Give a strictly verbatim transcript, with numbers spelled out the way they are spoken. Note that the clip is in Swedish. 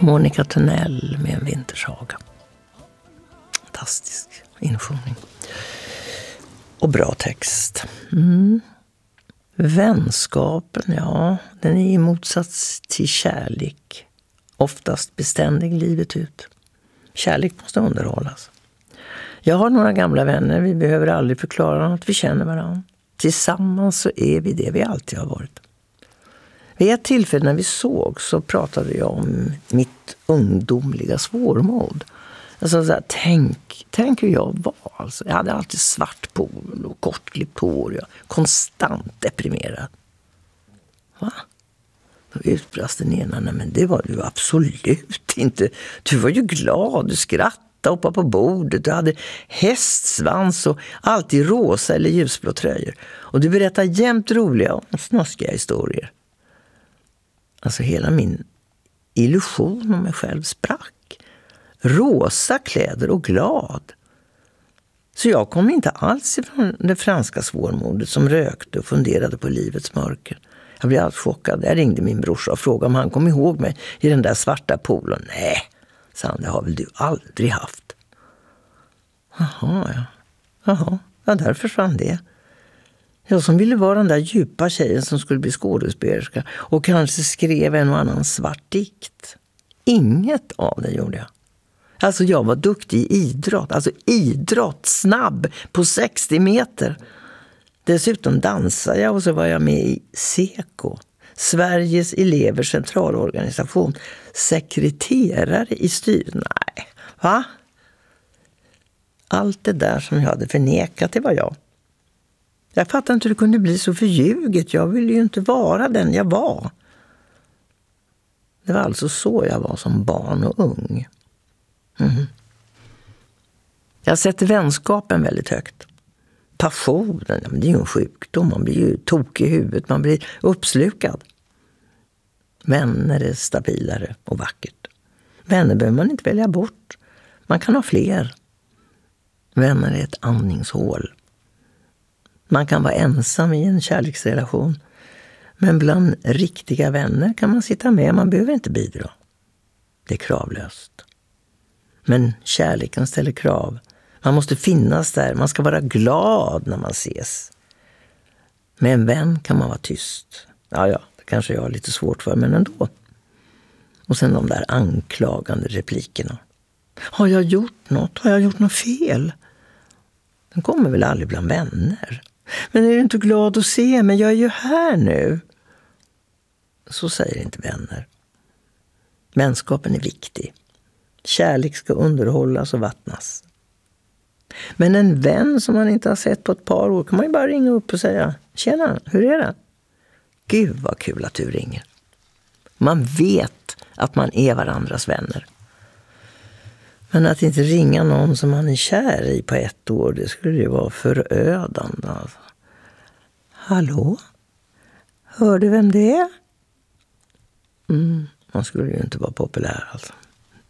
Monica Tunnell med En vintersaga. Fantastisk insjungning. Och bra text. Mm. Vänskapen, ja, den är i motsats till kärlek oftast beständig livet ut. Kärlek måste underhållas. Jag har några gamla vänner, vi behöver aldrig förklara att vi känner varandra. Tillsammans så är vi det vi alltid har varit. Vid ett tillfälle när vi såg så pratade jag om mitt ungdomliga svårmod. Alltså så här, tänk, tänk hur jag var. Alltså, jag hade alltid svart pool och kortklippt hår. Jag konstant deprimerad. Va? Då utbrast den ena, nej men det var du absolut inte. Du var ju glad, du skrattade, hoppade på bordet. Du hade hästsvans och alltid rosa eller ljusblå tröjor. Och du berättade jämt roliga och snaskiga historier. Alltså hela min illusion om mig själv sprack. Rosa kläder och glad. Så jag kom inte alls ifrån det franska svårmodet som rökte och funderade på livets mörker. Jag blev allt chockad. Jag ringde min brorsa och frågade om han kom ihåg mig i den där svarta poolen. Nej, sa han, det har väl du aldrig haft. Jaha, ja. Jaha, ja, där försvann det. Jag som ville vara den där djupa tjejen som skulle bli skådespelerska och kanske skrev en och annan svart dikt. Inget av det gjorde jag. Alltså jag var duktig i idrott, alltså idrott, snabb på sextio meter. Dessutom dansade jag och så var jag med i SECO, Sveriges elevers centralorganisation, sekreterare i styret. Nej, va? Allt det där som jag hade förnekat, det var jag. Jag fattar inte hur det kunde bli så förljuget. Jag ville ju inte vara den jag var. Det var alltså så jag var som barn och ung. Mm. Jag sätter vänskapen väldigt högt. Passionen, det är ju en sjukdom. Man blir ju tokig i huvudet. Man blir uppslukad. Vänner är stabilare och vackert. Vänner behöver man inte välja bort. Man kan ha fler. Vänner är ett andningshål. Man kan vara ensam i en kärleksrelation. Men bland riktiga vänner kan man sitta med. Man behöver inte bidra. Det är kravlöst. Men kärleken ställer krav. Man måste finnas där. Man ska vara glad när man ses. Med en vän kan man vara tyst. Ja, ja, det kanske jag har lite svårt för, men ändå. Och sen de där anklagande replikerna. Har jag gjort något? Har jag gjort något fel? Den kommer väl aldrig bland vänner. Men är du inte glad att se mig? Jag är ju här nu. Så säger inte vänner. Vänskapen är viktig. Kärlek ska underhållas och vattnas. Men en vän som man inte har sett på ett par år kan man ju bara ringa upp och säga: tjena, hur är det? Gud vad kul att du ringer. Man vet att man är varandras vänner. Men att inte ringa någon som man är kär i på ett år, det skulle ju vara förödande. Alltså. Hallå? Hör du vem det är? Mm, man skulle ju inte vara populär alltså.